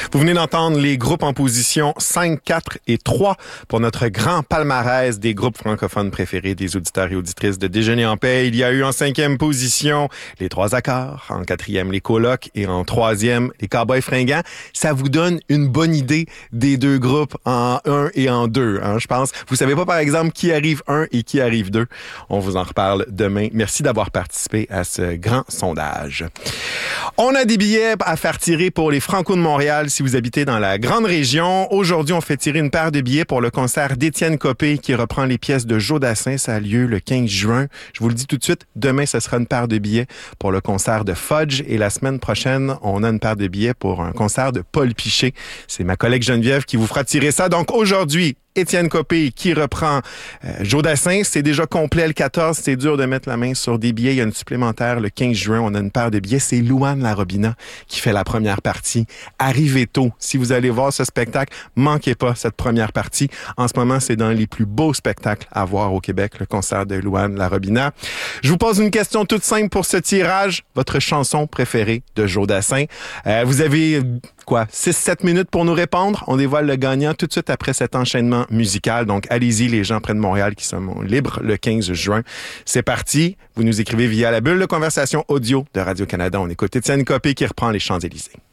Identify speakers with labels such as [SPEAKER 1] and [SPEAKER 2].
[SPEAKER 1] Vous venez d'entendre les groupes en position 5, 4 et 3 pour notre grand palmarès des groupes francophones préférés des auditeurs et auditrices de Déjeuner en paix. Il y a eu en 5e position les Trois Accords, en 4e les Colocs et en 3e les Cowboys fringants. Ça vous donne une bonne idée des deux groupes en 1 et en 2, hein, je pense. Vous savez pas, par exemple, qui arrive 1 et qui arrive 2. On vous en reparle demain. Merci d'avoir participé à ce grand sondage. On a des billets à faire tirer pour les Franco de Montréal si vous habitez dans la grande région. Aujourd'hui, on fait tirer une paire de billets pour le concert d'Étienne Copé qui reprend les pièces de Joe Dassin. Ça a lieu le 15 juin. Je vous le dis tout de suite, demain, ce sera une paire de billets pour le concert de Fudge. Et la semaine prochaine, on a une paire de billets pour un concert de Paul Piché. C'est ma collègue Geneviève qui vous fera tirer ça. Donc aujourd'hui, Étienne Copé qui reprend Joe Dassin. C'est déjà complet le 14. C'est dur de mettre la main sur des billets. Il y a une supplémentaire le 15 juin. On a une paire de billets. C'est Louane Larobina qui fait la première partie. Arrivez tôt. Si vous allez voir ce spectacle, manquez pas cette première partie. En ce moment, c'est dans les plus beaux spectacles à voir au Québec, le concert de Louane Larobina. Je vous pose une question toute simple pour ce tirage. Votre chanson préférée de Joe Dassin. Vous avez 6-7 minutes pour nous répondre. On dévoile le gagnant tout de suite après cet enchaînement musical. Donc, allez-y, les gens près de Montréal qui sont libres le 15 juin. C'est parti. Vous nous écrivez via la bulle de conversation audio de Radio-Canada. On écoute Étienne Copé qui reprend les Champs-Élysées.